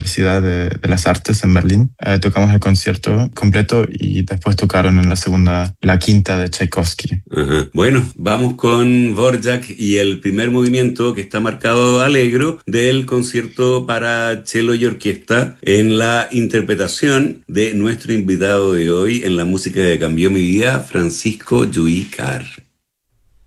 Universidad de las Artes en Berlín. Tocamos el concierto completo y después tocaron en la segunda, la quinta de Tchaikovsky. Ajá. Bueno, vamos con Dvorak y el primer movimiento que está marcado allegro del concierto para cello y orquesta en la interpretación de nuestro invitado de hoy en la música que cambió mi vida, Francisco Lluí Carr.